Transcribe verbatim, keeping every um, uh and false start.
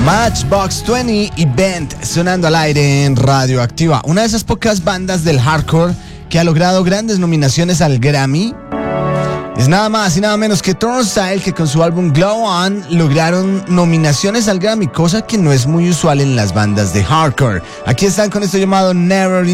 Matchbox veinte y Bent sonando al aire en Radioactiva. Una de esas pocas bandas del hardcore que ha logrado grandes nominaciones al Grammy es nada más y nada menos que Turnstile, que con su álbum Glow On lograron nominaciones al Grammy, cosa que no es muy usual en las bandas de hardcore. Aquí están con esto llamado Never